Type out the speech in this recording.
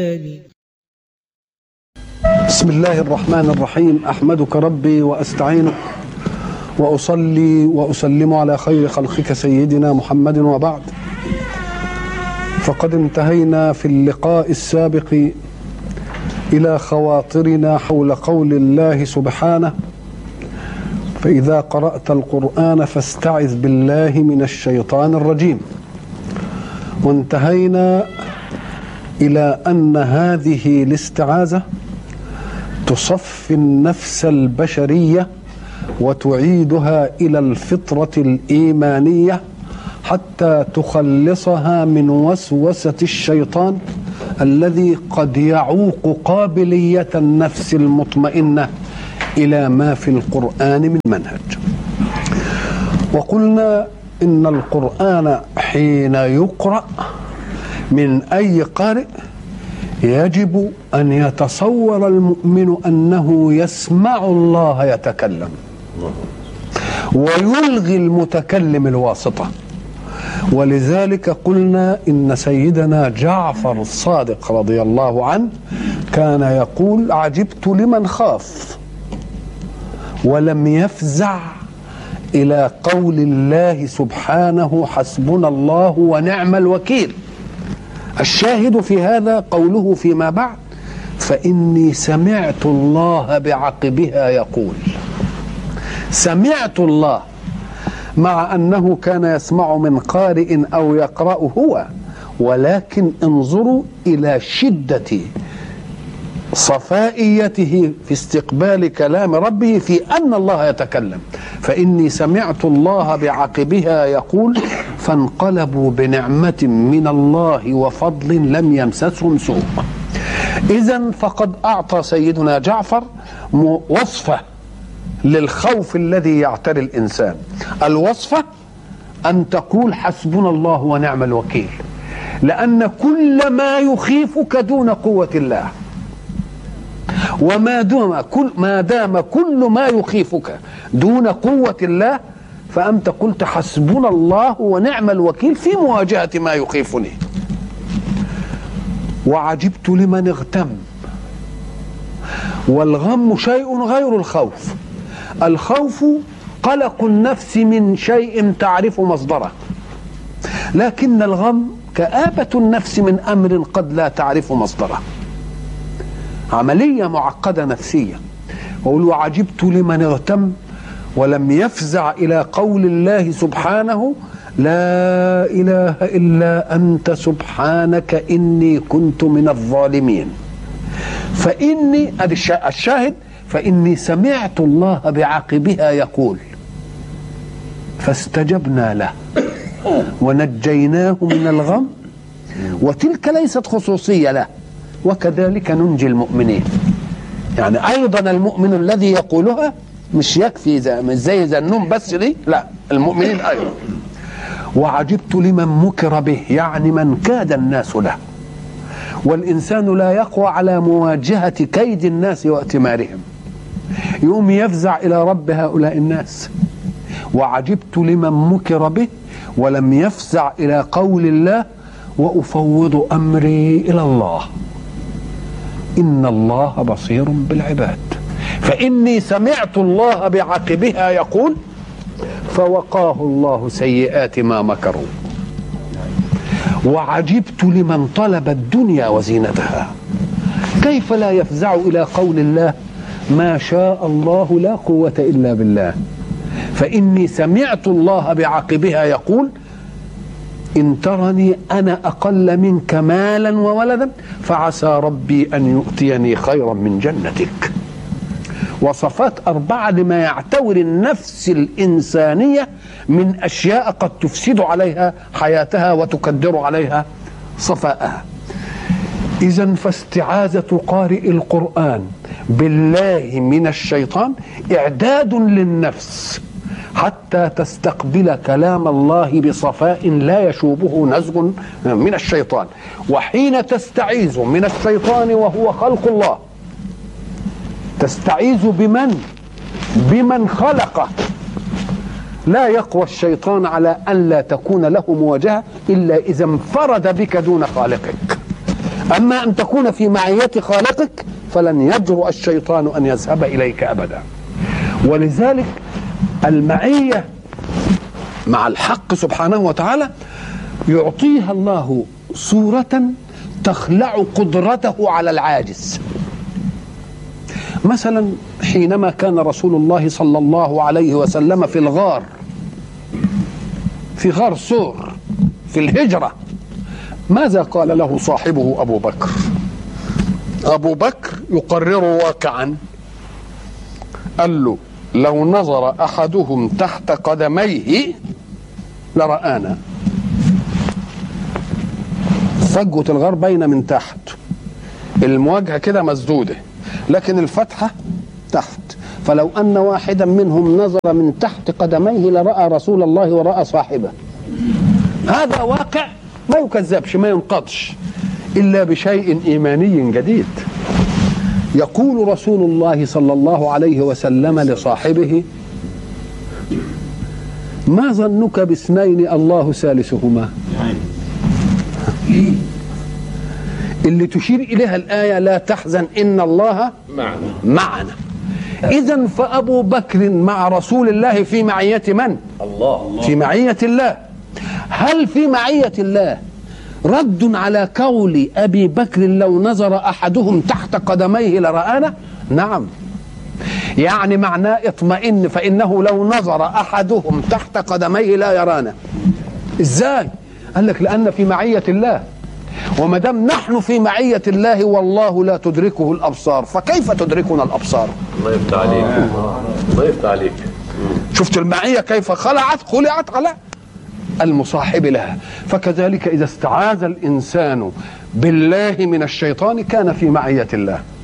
بسم الله الرحمن الرحيم. أحمدك ربي وأستعينك وأصلي وأسلم على خير خلقك سيدنا محمد، وبعد، فقد انتهينا في اللقاء السابق إلى خواطرنا حول قول الله سبحانه: فإذا قرأت القرآن فاستعذ بالله من الشيطان الرجيم. وانتهينا إلى أن هذه الاستعاذة تصفي النفس البشرية وتعيدها إلى الفطرة الإيمانية حتى تخلصها من وسوسة الشيطان الذي قد يعوق قابلية النفس المطمئنة إلى ما في القرآن من منهج. وقلنا إن القرآن حين يقرأ من أي قارئ يجب أن يتصور المؤمن أنه يسمع الله يتكلم، ويلغي المتكلم الواسطة. ولذلك قلنا إن سيدنا جعفر الصادق رضي الله عنه كان يقول: عجبت لمن خاف ولم يفزع إلى قول الله سبحانه: حسبنا الله ونعم الوكيل. الشاهد في هذا قوله فيما بعد: فإني سمعت الله بعقبها يقول. سمعت الله، مع أنه كان يسمع من قارئ أو يقرأ هو، ولكن انظروا إلى شدة صفائيته في استقبال كلام ربه في أن الله يتكلم. فإني سمعت الله بعقبها يقول: فانقلبوا بنعمة من الله وفضل لم يمسسهم سوء. إذن فقد أعطى سيدنا جعفر وصفة للخوف الذي يعتري الإنسان. الوصفة أن تقول: حسبنا الله ونعم الوكيل، لأن كل ما يخيفك دون قوة الله، ما دام كل ما يخيفك دون قوة الله، فأنت قلت حسبنا الله ونعم الوكيل في مواجهة ما يخيفني. وعجبت لمن اغتم. والغم شيء غير الخوف. الخوف قلق النفس من شيء تعرف مصدره، لكن الغم كآبة النفس من أمر قد لا تعرف مصدره، عملية معقدة نفسية. وقل: وعجبت لمن اغتم ولم يفزع إلى قول الله سبحانه: لا إله إلا أنت سبحانك إني كنت من الظالمين. فإني الشاهد: فإني سمعت الله بعقبها يقول، فاستجبنا له ونجيناه من الغم. وتلك ليست خصوصية له، وكذلك ننجي المؤمنين. يعني أيضا المؤمن الذي يقولها مش يكفي مش زي ذنون بس دي، لا، المؤمنين أيضا. وعجبت لمن مكر به، يعني من كاد الناس له. والإنسان لا يقوى على مواجهة كيد الناس واتمارهم، يوم يفزع إلى رب هؤلاء الناس. وعجبت لمن مكر به ولم يفزع إلى قول الله: وأفوض أمري إلى الله إن الله بصير بالعباد. فإني سمعت الله بعقبها يقول: فوقاه الله سيئات ما مكروا. وعجبت لمن طلب الدنيا وزينتها. كيف لا يفزع إلى قول الله: ما شاء الله لا قوة إلا بالله. فإني سمعت الله بعقبها يقول: إن ترني أنا أقل منك مالا وولدا فعسى ربي أن يؤتيني خيرا من جنتك. وصفات 4 لما يعتور النفس الإنسانية من أشياء قد تفسد عليها حياتها وتكدر عليها صفاءها. إذن فاستعاذة قارئ القرآن بالله من الشيطان إعداد للنفس حتى تستقبل كلام الله بصفاء لا يشوبه نزغ من الشيطان. وحين تستعيذ من الشيطان وهو خلق الله، تستعيذ بمن خلقه. لا يقوى الشيطان على أن لا تكون له مواجهة إلا إذا انفرد بك دون خالقك. أما أن تكون في معية خالقك فلن يجرؤ الشيطان أن يذهب إليك أبدا. ولذلك المعية مع الحق سبحانه وتعالى يعطيها الله صورة تخلع قدرته على العاجز. مثلا حينما كان رسول الله صلى الله عليه وسلم في الغار، في غار ثور في الهجرة، ماذا قال له صاحبه أبو بكر؟ أبو بكر يقرر واقعا، قال له لو نظر أحدهم تحت قدميه لرآنا. فجوة الغار باينة من تحت، المواجهة كده مسدودة لكن الفتحة تحت، فلو أن واحدا منهم نظر من تحت قدميه لرأى رسول الله ورأى صاحبه. هذا واقع ما يكذبش ما ينقضش إلا بشيء إيماني جديد. يقول رسول الله صلى الله عليه وسلم لصاحبه: ما ظنك باثنين الله ثالثهما؟ اللي تشير إليها الآية لا تحزن إن الله معنا. إذن فأبو بكر مع رسول الله في معية من؟ الله. في معية الله. هل في معية الله رد على قول أبي بكر لو نظر أحدهم تحت قدميه لرآنا؟ نعم. يعني معناه اطمئن، فإنه لو نظر أحدهم تحت قدميه لا يرانا. إزاي؟ قال لك لأن في معية الله، وما دام نحن في معية الله والله لا تدركه الأبصار، فكيف تدركنا الأبصار؟ الله يفتح عليك. الله يفتح عليك. شفت المعية كيف خلعت على المصاحب لها. فكذلك إذا استعاذ الإنسان بالله من الشيطان كان في معية الله.